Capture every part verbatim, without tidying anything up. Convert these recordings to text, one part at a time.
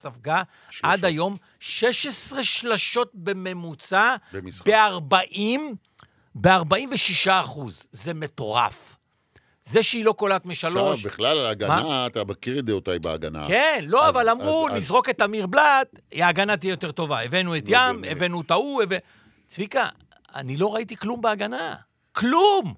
ספגה עד היום שש עשרה שלשות בממוצע ב-ארבעים, ב-ארבעים ושישה אחוז. זה מטורף. זה שהיא לא קולט משלוש. עכשיו, בכלל על ההגנה, אתה מכיר את דעותיי בהגנה. כן, לא, אבל אמרו, נזרוק את אמיר בלט, ההגנה תהיה יותר טובה. הבאנו את ים, הבאנו את ההוא, צביקה, אני לא ראיתי כלום בהגנה. כלום!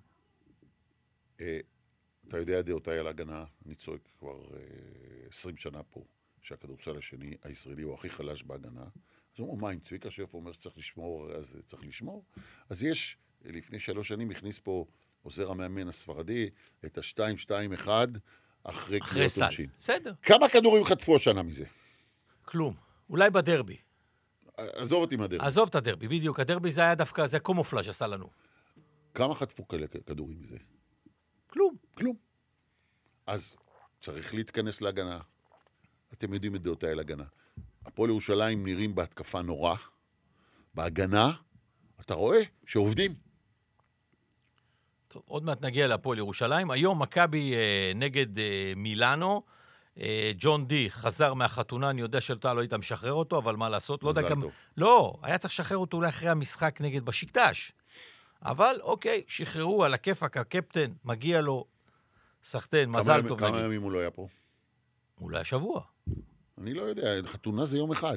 אתה יודע דעותיי על ההגנה, אני צועק כבר עשרים שנה פה, שהכדורסל השני, הישראלי, הוא הכי חלש בהגנה. אז הוא אומר, מה, אם צביקה שף אומר שצריך לשמור, אז צריך לשמור? אז יש, לפני שלוש שנים הכניס פה עוזר המאמן הספרדי, את ה-שתיים שתיים אחד, אחרי קריאות עונשין. בסדר. כמה כדורים חטפו השנה מזה? כלום. אולי בדרבי. עזוב אותי מהדרבי. עזוב את הדרבי, בדיוק. הדרבי זה היה דווקא, זה קומופלאז' עשה לנו. כמה חטפו כאלה כדורים מזה? כלום. כלום. אז צריך להתכנס להגנה. אתם יודעים את דעותיי על הגנה. הפועל ירושלים נראים בהתקפה נורא. בהגנה, אתה רואה שעובדים. טוב, עוד מעט נגיע להפועל ירושלים. היום מכבי אה, נגד אה, מילאנו. אה, ג'ון די חזר מהחתונה, אני יודע שאתה לא היית משחרר אותו, אבל מה לעשות? לא יודע גם... לא, היה צריך לשחרר אותו אולי אחרי המשחק נגד בשיקטש. אבל אוקיי, שחררו על הכיפק, הקפטן, מגיע לו סחטן, מזל טוב. כמה ימים הוא לא היה פה? אולי השבוע. אני לא יודע, חתונה זה יום אחד.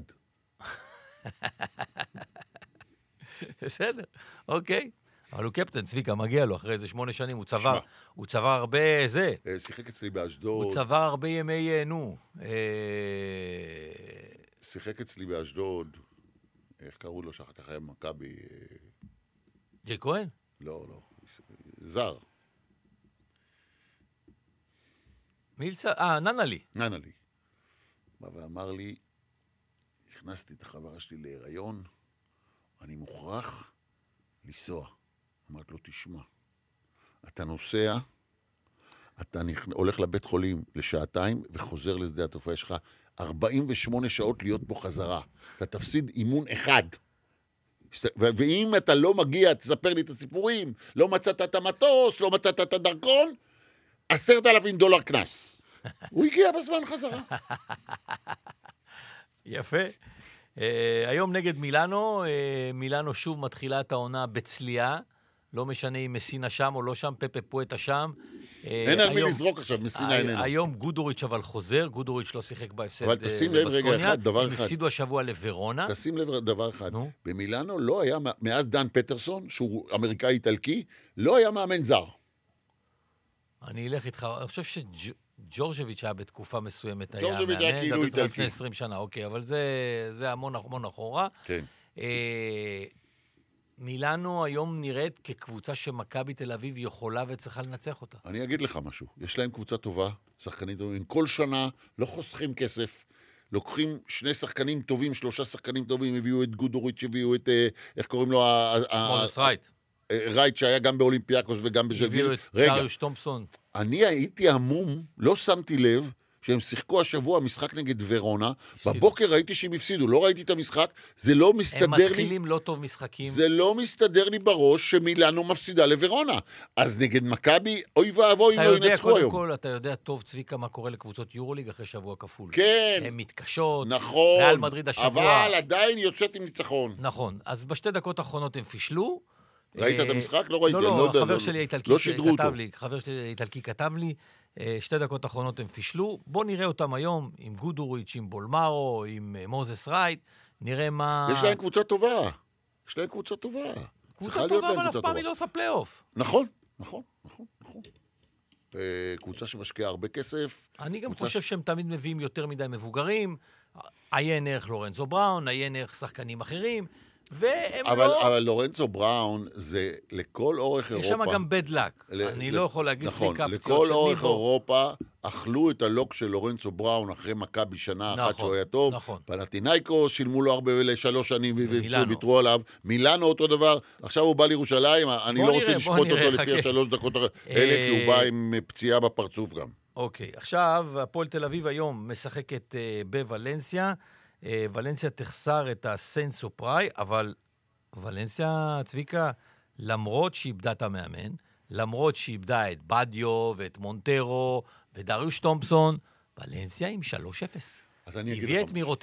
בסדר, אוקיי. אבל הוא קפטן, צביקה, מגיע לו, אחרי איזה שמונה שנים, הוא צבר, הוא צבר הרבה, זה. שיחק אצלי באשדוד. הוא צבר הרבה ימי, נו. שיחק אצלי באשדוד, איך קראו לו שאחר כך היה מכבי... ג'י כהן? לא, לא. זר. מילצה, אה, ננלי. ננלי. בא ואמר לי, הכנסתי את החברה שלי להיריון, אני מוכרח לנסוע. אמרת לו, תשמע, אתה נוסע, אתה הולך לבית חולים לשעתיים, וחוזר לשדה התעופה, יש לך ארבעים ושמונה שעות להיות בו חזרה. אתה תפסיד אימון אחד. ואם אתה לא מגיע, תספר לי את הסיפורים, לא מצאת את המטוס, לא מצאת את הדרכון, עשרת אלפים דולר כנס. הוא הגיע בזמן חזרה. יפה. Uh, היום נגד מילאנו, uh, מילאנו שוב מתחילה את העונה בצלייה, לא משנה אם מסינה שם או לא שם, פפה פואטה שם. Uh, אין על מי לזרוק עכשיו, מסינה איננו. היום גודוריץ' אבל חוזר, גודוריץ' לא שיחק בהפסד בבסקוניה. אבל תשים לב רגע אחד, דבר אחד. הם הפסידו השבוע לוורונה. תשים לב דבר אחד. במילאנו לא היה, מאז דן פטרסון, שהוא אמריקאי-איטלקי, לא היה מאמן זר. אני אלך איתך, אני חושב ש... ג'ורג'ביץ' היה בתקופה מסוימת, ג'ורג'ביץ' היה כאילו איטלקי. לפני עשרים שנה, אוקיי, אבל זה, זה המון, המון אחורה. כן. אה, מילאנו היום נראית כקבוצה שמכבי תל אביב יכולה וצריכה לנצח אותה. אני אגיד לך משהו, יש להם קבוצה טובה, שחקנים טובים, כל שנה לא חוסכים כסף, לוקחים שני שחקנים טובים, שלושה שחקנים טובים, הביאו את גודוריץ', הביאו את, איך קוראים לו? מוזס רייט. רייט שהיה גם באולימפיאקוס וגם בז'לגיל. הביאו את דריוש תומפסון. אני הייתי המום, לא שמתי לב, שהם שיחקו השבוע משחק נגד ורונה, בבוקר ראיתי שהם הפסידו, לא ראיתי את המשחק, זה לא מסתדר לי... הם מתחילים לא טוב משחקים. זה לא מסתדר לי בראש שמילאנו מפסידה לוורונה. אז נגד מכבי, אוי ואבוי, לא ינצחו היום. כל, אתה יודע טוב, צביקה, מה קורה לקבוצות יורוליג אחרי שבוע כפול. כן. הן מתקשות. נכון. ריאל מדריד השבוע. אבל עדיין יוצאת עם ניצחון. נכון. אז בשתי דקות האחרונות הם פישלו. ראית את המשחק? לא ראיתי. לא, לא, חבר שלי האיטלקי כתב לי, חבר שלי האיטלקי כתב לי, שתי דקות האחרונות הם פישלו, בוא נראה אותם היום עם גודוריץ', עם בולמרו, עם מוזס רייט, נראה מה... יש להם קבוצה טובה. יש להם קבוצה טובה. קבוצה טובה, אבל אף פעם היא לא עושה פלייאוף. נכון, נכון, נכון, נכון. קבוצה שמשקיעה הרבה כסף. אני גם חושב שהם תמיד מביאים יותר מדי מבוגרים, עיין ערך לורנזו בראון, עיין ערך שחקנים אחרים, והם אבל, לא... אבל לורנצו בראון זה לכל אורך אירופה... יש שם גם bad luck. ל... אני ל... לא יכול להגיד נכון, ספיקה פציעות של ניבו. לכל אורך אירופה אכלו את הלוק של לורנצו בראון אחרי מכבי שנה נכון, אחת שהוא היה טוב. נכון. פלטינאיקו שילמו לו הרבה לשלוש שנים וויתרו עליו. מילאנו אותו דבר. עכשיו הוא בא לירושלים, אני לא נראה, רוצה לשפוט אותו נראה, לפי השלוש דקות האלה, כי הוא בא עם פציעה בפרצוף גם. אוקיי, עכשיו הפועל תל אביב היום משחקת בוולנסיה. ולנסיה תחסר את הסנסו פראי, אבל ולנסיה, צביקה, למרות שאיבדה את המאמן, למרות שאיבדה את בדיו ואת מונטרו ודריוש תומפסון, ולנסיה עם שלוש אפס. אז אני אגיד לך... הביאה את מירותי